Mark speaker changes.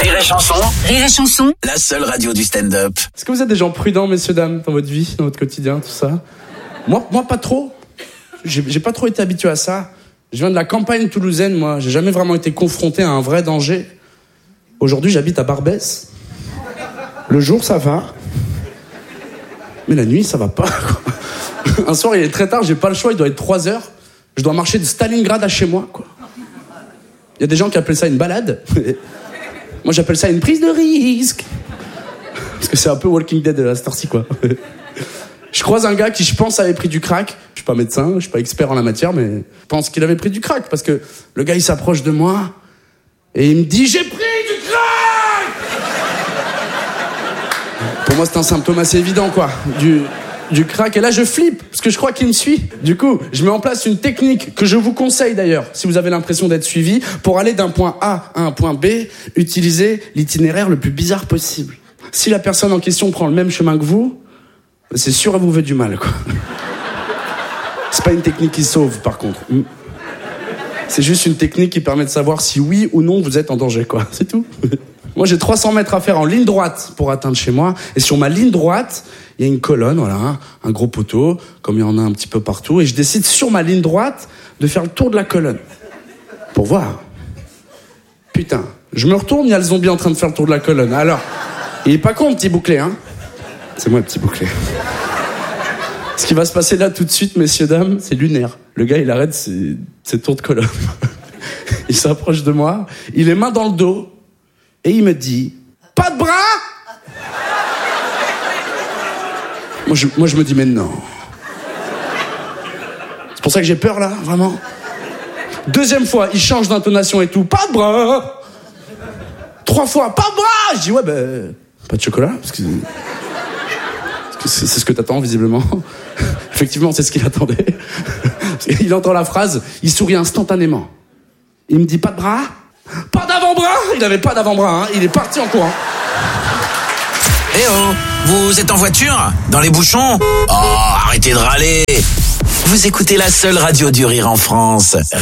Speaker 1: Rire et Chanson.
Speaker 2: Rire et Chanson.
Speaker 1: La seule radio du stand-up.
Speaker 3: Est-ce que vous êtes des gens prudents, messieurs, dames, dans votre vie, dans votre quotidien, tout ça? Moi, pas trop. J'ai pas trop été habitué à ça. Je viens de la campagne toulousaine, moi. J'ai jamais vraiment été confronté à un vrai danger. Aujourd'hui, j'habite à Barbès. Le jour, ça va. Mais la nuit, ça va pas, quoi. Un soir, il est très tard, j'ai pas le choix, il doit être 3h. Je dois marcher de Stalingrad à chez moi, quoi. Il y a des gens qui appellent ça une balade. Moi, j'appelle ça une prise de risque. Parce que c'est un peu Walking Dead à cette heure-ci, quoi. Je croise un gars qui, je pense, avait pris du crack. Je suis pas médecin, je suis pas expert en la matière, mais je pense qu'il avait pris du crack. Parce que le gars, il s'approche de moi et il me dit « J'ai pris du crack !» Pour moi, c'est un symptôme assez évident, quoi. Du crack. Et là, je flippe, parce que je crois qu'il me suit. Du coup, je mets en place une technique que je vous conseille d'ailleurs, si vous avez l'impression d'être suivi, pour aller d'un point A à un point B, utilisez l'itinéraire le plus bizarre possible. Si la personne en question prend le même chemin que vous, c'est sûr, elle vous veut du mal, quoi. C'est pas une technique qui sauve, par contre. C'est juste une technique qui permet de savoir si oui ou non vous êtes en danger, quoi. C'est tout. Moi, j'ai 300 mètres à faire en ligne droite pour atteindre chez moi. Et sur ma ligne droite, il y a une colonne, voilà, un gros poteau, comme il y en a un petit peu partout. Et je décide, sur ma ligne droite, de faire le tour de la colonne. Pour voir. Putain, je me retourne, il y a le zombie en train de faire le tour de la colonne. Alors, il est pas con, le petit bouclé, hein. C'est moi, le petit bouclé. Ce qui va se passer là tout de suite, messieurs, dames, c'est lunaire. Le gars, il arrête ses tours de colonne. Il s'approche de moi, il les mains dans le dos, et il me dit « Pas de bras ?» Moi, je me dis « Mais non. » C'est pour ça que j'ai peur, là, vraiment. Deuxième fois, il change d'intonation et tout. « Pas de bras !» 3 fois, « Pas de bras !» Je dis « Ouais, ben, pas de chocolat, parce que c'est ce que t'attends, visiblement. » Effectivement, c'est ce qu'il attendait. Il entend la phrase, il sourit instantanément. Il me dit « Pas de bras ?» Pas d'avant-bras. Il n'avait pas d'avant-bras, hein. Il est parti en courant.
Speaker 1: Eh oh, vous êtes en voiture? Dans les bouchons? Oh, arrêtez de râler. Vous écoutez la seule radio du rire en France.